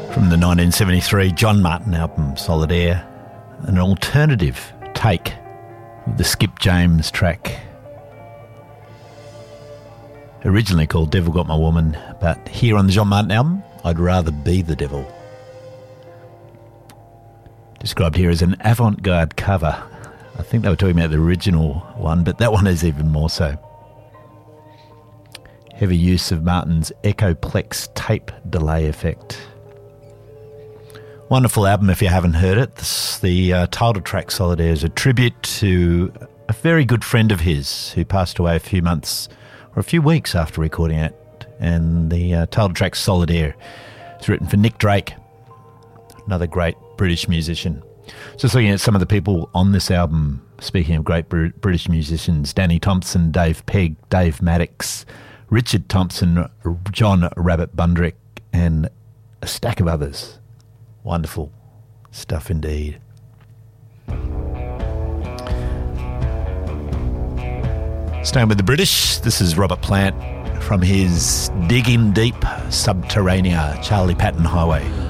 From the 1973 John Martyn album Solid Air, an alternative take of the Skip James track, originally called Devil Got My Woman, but here on the John Martyn album, I'd Rather Be the Devil. Described here as an avant-garde cover. I think they were talking about the original one, but that one is even more so. Heavy use of Martyn's Echoplex tape delay effect. Wonderful album if you haven't heard it. The title track, Solid Air, is a tribute to a very good friend of his who passed away a few months or a few weeks after recording it. And the title track, Solid Air, is written for Nick Drake, another great British musician. Just looking at some of the people on this album, speaking of great British musicians, Danny Thompson, Dave Pegg, Dave Maddox, Richard Thompson, John Rabbit Bundrick, and a stack of others. Wonderful stuff indeed. Staying with the British, this is Robert Plant from his Digging Deep Subterranea, Charlie Patton Highway.